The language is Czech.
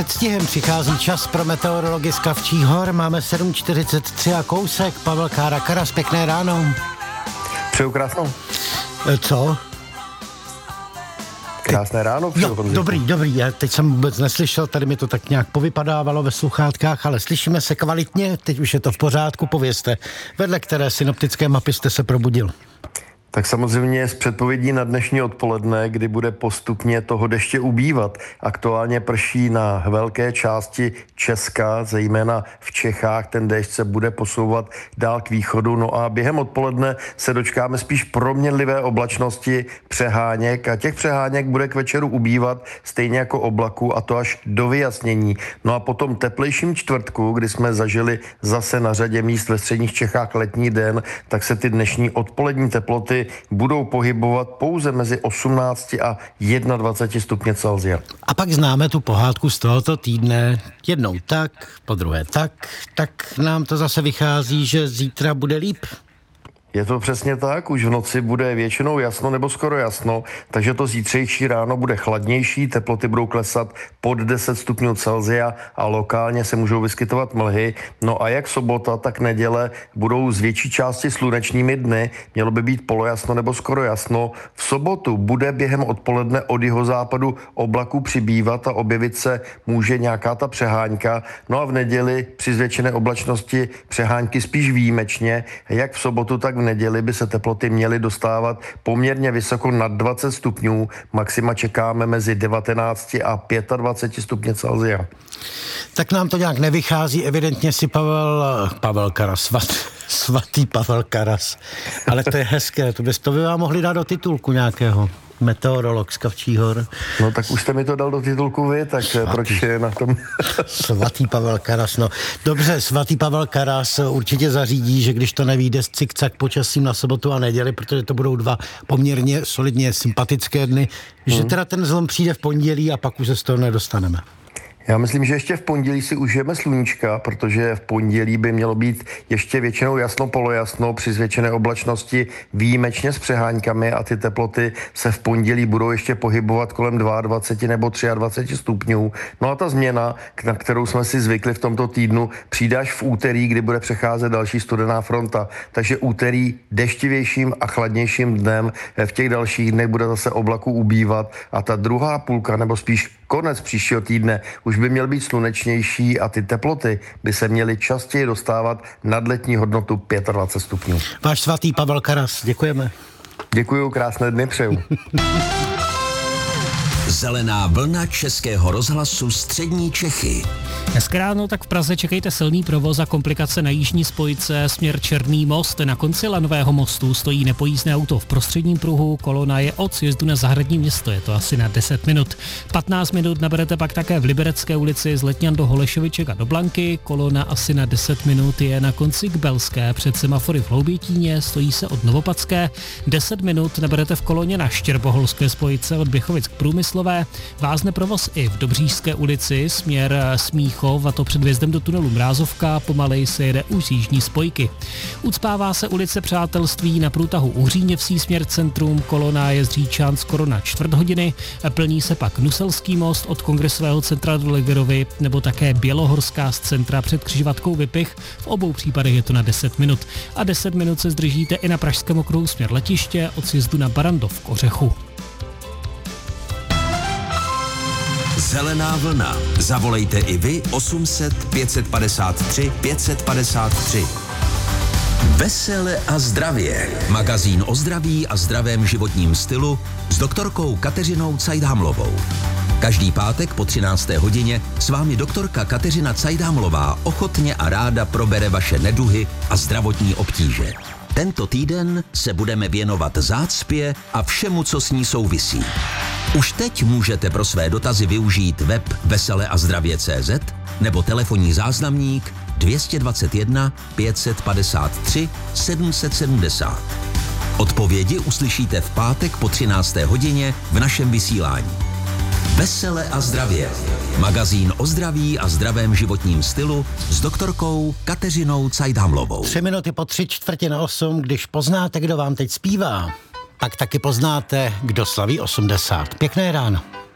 Předstihem přichází čas pro meteorology z Kavčích hor. Máme 7:43 a kousek. Pavel Kára Karas, pěkné ráno. Přeju krásnou. Co? Krásné ráno. Jo, dobrý. Já teď jsem vůbec neslyšel, tady mi to tak nějak povypadávalo ve sluchátkách, ale slyšíme se kvalitně, teď už je to v pořádku, povězte, vedle které synoptické mapy jste se probudil. Tak samozřejmě s předpovědí na dnešní odpoledne, kdy bude postupně toho deště ubývat. Aktuálně prší na velké části Česka, zejména v Čechách. Ten déšť se bude posouvat dál k východu. No a během odpoledne se dočkáme spíš proměnlivé oblačnosti, přeháněk. A těch přeháněk bude k večeru ubývat stejně jako oblaků, a to až do vyjasnění. No a potom teplejším čtvrtku, kdy jsme zažili zase na řadě míst ve středních Čechách letní den, tak se ty dnešní odpolední teploty budou pohybovat pouze mezi 18 a 21 stupně Celsia. A pak známe tu pohádku z tohoto týdne. Jednou tak, po druhé tak nám to zase vychází, že zítra bude líp. Je to přesně tak, už v noci bude většinou jasno nebo skoro jasno, takže to zítřejší ráno bude chladnější, teploty budou klesat pod 10 stupňů Celsia a lokálně se můžou vyskytovat mlhy. No a jak sobota, tak neděle budou z větší části slunečními dny, mělo by být polojasno nebo skoro jasno. V sobotu bude během odpoledne od jihozápadu oblaků přibývat a objevit se může nějaká ta přehánka. No a v neděli při zvětšené oblačnosti přehánky spíš výjimečně, jak v sobotu, tak v neděli by se teploty měly dostávat poměrně vysoko nad 20 stupňů. Maxima čekáme mezi 19 a 25 stupně Celsia. Tak nám to nějak nevychází, evidentně si Pavel Karas, svatý Pavel Karas. Ale to je hezké, to by vám mohli dát do titulku nějakého. Meteorolog z Kavčích hor. No tak už jste mi to dal do titulku vy, tak proč je na tom? Svatý Pavel Karas, no. Dobře, svatý Pavel Karas určitě zařídí, že když to nevyjde s cikcak počasím na sobotu a neděli, protože to budou dva poměrně solidně sympatické dny, že teda ten zlom přijde v pondělí a pak už se z toho nedostaneme. Já myslím, že ještě v pondělí si užijeme sluníčka, protože v pondělí by mělo být ještě většinou jasno, polojasno, při zvětšené oblačnosti výjimečně s přeháňkami a ty teploty se v pondělí budou ještě pohybovat kolem 22 nebo 23 stupňů. No a ta změna, na kterou jsme si zvykli v tomto týdnu, přijde až v úterý, kdy bude přecházet další studená fronta. Takže úterý deštivějším a chladnějším dnem, v těch dalších dnech bude zase oblaků ubývat a ta druhá půlka, nebo spíš konec příštího týdne už by měl být slunečnější a ty teploty by se měly častěji dostávat nad letní hodnotu 25 stupňů. Váš svatý Pavel Karas, děkujeme. Děkuju, krásné dny přeju. Zelená vlna Českého rozhlasu Střední Čechy. Dneska ráno tak v Praze čekejte silný provoz a komplikace na jižní spojce směr Černý most. Na konci Lanového mostu stojí nepojízdné auto v prostředním pruhu, kolona je od sjezdu na Zahradní město, je to asi na 10 minut. 15 minut naberete pak také v Liberecké ulici z Letňan do Holešoviček a do Blanky, kolona asi na 10 minut je na konci k Belské, před semafory v Hloubětíně, stojí se od Novopadské, 10 minut naberete v koloně na Štěrboholské spojce od Běchovic k Průmyslové, vázne provoz i v Dobříšské ulici směr Smíchov, a to před vjezdem do tunelu Mrázovka, pomalej se jede už z jižní spojky. Ucpává se ulice Přátelství na průtahu Uhříněvsí směr centrum, kolona je z Říčan skoro na čtvrt hodiny, plní se pak Nuselský most od Kongresového centra do Legerovy nebo také Bělohorská z centra před křižovatkou Vypich, v obou případech je to na 10 minut. A 10 minut se zdržíte i na Pražském okruhu směr Letiště od sjezdu na Barandov k Ořechu. Zelená vlna. Zavolejte i vy 800 553 553. Vesele a zdravě. Magazín o zdraví a zdravém životním stylu s doktorkou Kateřinou Cajdhamlovou. Každý pátek po 13. hodině s vámi doktorka Kateřina Cajdhamlová ochotně a ráda probere vaše neduhy a zdravotní obtíže. Tento týden se budeme věnovat zácpě a všemu, co s ní souvisí. Už teď můžete pro své dotazy využít web veseleazdravě.cz nebo telefonní záznamník 221 553 770. Odpovědi uslyšíte v pátek po 13. hodině v našem vysílání. Vesele a zdravě. Magazín o zdraví a zdravém životním stylu s doktorkou Kateřinou Cajdhamlovou. 3 minuty po 7:45, když poznáte, kdo vám teď zpívá, pak taky poznáte, kdo slaví 80. Pěkné ráno.